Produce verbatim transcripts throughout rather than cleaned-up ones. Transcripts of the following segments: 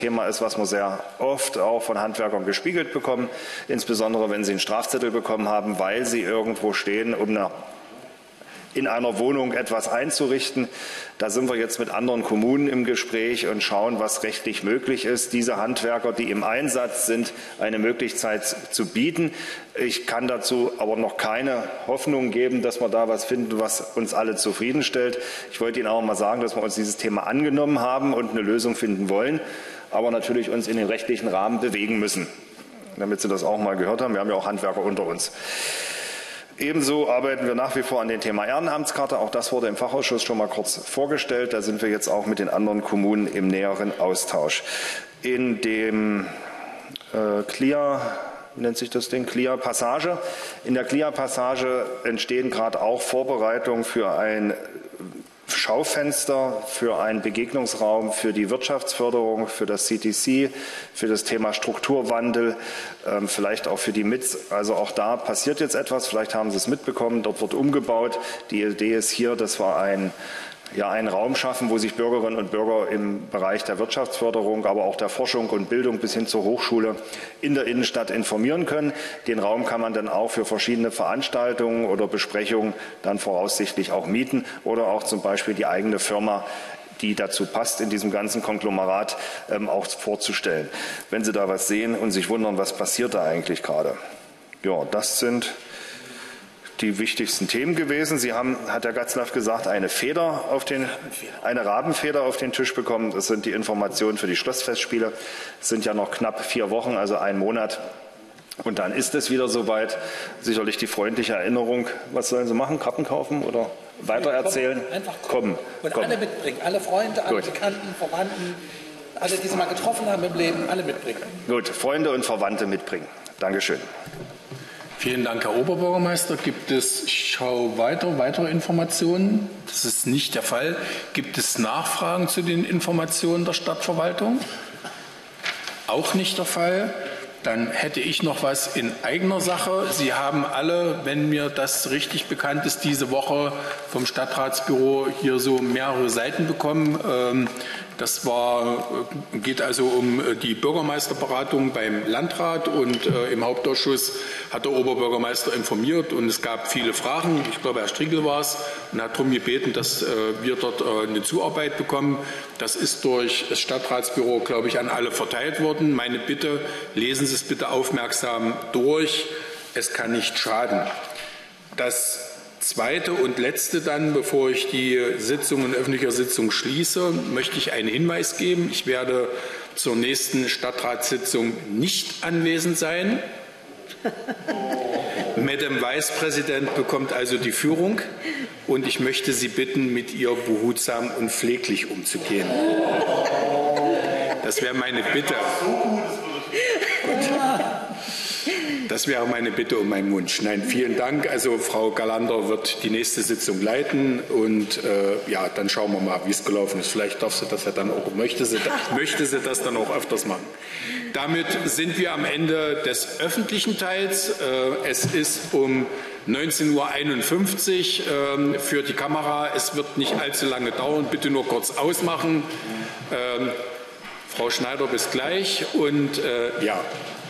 Thema ist, was wir sehr oft auch von Handwerkern gespiegelt bekommen, insbesondere wenn sie einen Strafzettel bekommen haben, weil sie irgendwo stehen, um eine, in einer Wohnung etwas einzurichten. Da sind wir jetzt mit anderen Kommunen im Gespräch und schauen, was rechtlich möglich ist, diese Handwerker, die im Einsatz sind, eine Möglichkeit zu bieten. Ich kann dazu aber noch keine Hoffnung geben, dass wir da was finden, was uns alle zufriedenstellt. Ich wollte Ihnen auch mal sagen, dass wir uns dieses Thema angenommen haben und eine Lösung finden wollen, aber natürlich uns in den rechtlichen Rahmen bewegen müssen, damit Sie das auch mal gehört haben. Wir haben ja auch Handwerker unter uns. Ebenso arbeiten wir nach wie vor an dem Thema Ehrenamtskarte. Auch das wurde im Fachausschuss schon mal kurz vorgestellt. Da sind wir jetzt auch mit den anderen Kommunen im näheren Austausch. In dem äh, Clear, wie nennt sich das Ding? Clear Passage. In der Clear Passage entstehen gerade auch Vorbereitungen für ein Schaufenster, für einen Begegnungsraum, für die Wirtschaftsförderung, für das C T C, für das Thema Strukturwandel, ähm, vielleicht auch für die M I Z. Also auch da passiert jetzt etwas. Vielleicht haben Sie es mitbekommen. Dort wird umgebaut. Die Idee ist hier, dass wir ein ja, einen Raum schaffen, wo sich Bürgerinnen und Bürger im Bereich der Wirtschaftsförderung, aber auch der Forschung und Bildung bis hin zur Hochschule in der Innenstadt informieren können. Den Raum kann man dann auch für verschiedene Veranstaltungen oder Besprechungen dann voraussichtlich auch mieten oder auch zum Beispiel die eigene Firma, die dazu passt, in diesem ganzen Konglomerat ähm, auch vorzustellen. Wenn Sie da was sehen und sich wundern, was passiert da eigentlich gerade. Ja, das sind die wichtigsten Themen gewesen. Sie haben, hat Herr Gatzlaff gesagt, eine Feder auf den, eine Rabenfeder auf den Tisch bekommen. Das sind die Informationen für die Schlossfestspiele. Es sind ja noch knapp vier Wochen, also ein Monat. Und dann ist es wieder soweit. Sicherlich die freundliche Erinnerung. Was sollen Sie machen? Karten kaufen oder weitererzählen? Einfach kommen. Und kommen. Alle mitbringen. Alle Freunde, alle Gut. Bekannten, Verwandten, alle, die Sie mal getroffen haben im Leben, alle mitbringen. Gut, Freunde und Verwandte mitbringen. Dankeschön. Vielen Dank, Herr Oberbürgermeister. Gibt es, ich schaue weiter, weitere Informationen? Das ist nicht der Fall. Gibt es Nachfragen zu den Informationen der Stadtverwaltung? Auch nicht der Fall. Dann hätte ich noch was in eigener Sache. Sie haben alle, wenn mir das richtig bekannt ist, diese Woche vom Stadtratsbüro hier so mehrere Seiten bekommen. Das war, geht also um die Bürgermeisterberatung beim Landrat und äh, im Hauptausschuss hat der Oberbürgermeister informiert und es gab viele Fragen. Ich glaube, Herr Strigel war es und hat darum gebeten, dass äh, wir dort äh, eine Zuarbeit bekommen. Das ist durch das Stadtratsbüro, glaube ich, an alle verteilt worden. Meine Bitte, lesen Sie es bitte aufmerksam durch. Es kann nicht schaden. Das Zweite und letzte dann, bevor ich die Sitzung in öffentlicher Sitzung schließe, möchte ich einen Hinweis geben. Ich werde zur nächsten Stadtratssitzung nicht anwesend sein. Madame Vicepräsident bekommt also die Führung und ich möchte Sie bitten, mit ihr behutsam und pfleglich umzugehen. Das wäre meine Bitte. Das wäre meine Bitte und mein Wunsch. Nein, vielen Dank. Also Frau Galander wird die nächste Sitzung leiten und äh, ja, dann schauen wir mal, wie es gelaufen ist. Vielleicht darf sie das ja dann auch, möchte sie, möchte sie das dann auch öfters machen. Damit sind wir am Ende des öffentlichen Teils. Äh, es ist um neunzehn Uhr einundfünfzig äh, für die Kamera. Es wird nicht allzu lange dauern. Bitte nur kurz ausmachen. Äh, Frau Schneider, bis gleich. Und äh, ja.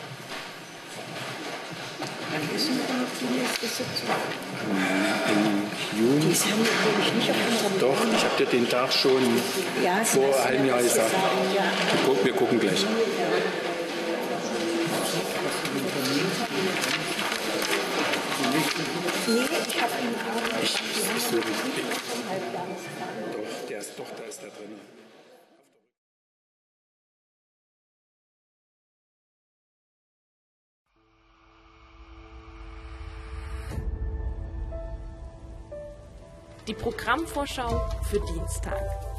Wann ist denn überhaupt die nächste Sitzung? Im Juni. Das haben wir, glaube ich, nicht auf unserem Doch, Plan. Ich habe dir den Tag schon ja, vor einem halben Jahr gesagt. Ja. Wir gucken gleich. Nee, ich habe ihn auch nicht. Doch, der ist, doch, da ist da drin. Die Programmvorschau für Dienstag.